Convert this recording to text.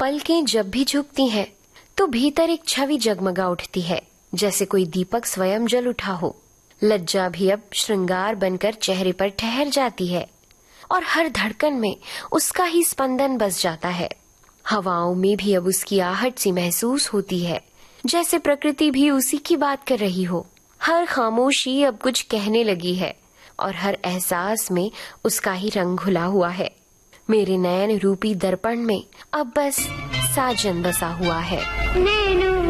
पलकें जब भी झुकती हैं तो भीतर एक छवि जगमगा उठती है, जैसे कोई दीपक स्वयं जल उठा हो। लज्जा भी अब श्रृंगार बनकर चेहरे पर ठहर जाती है और हर धड़कन में उसका ही स्पंदन बस जाता है। हवाओं में भी अब उसकी आहट सी महसूस होती है, जैसे प्रकृति भी उसी की बात कर रही हो। हर खामोशी अब कुछ कहने लगी है और हर एहसास में उसका ही रंग घुला हुआ है। मेरे नयन रूपी दर्पण में अब बस साजन बसा हुआ है।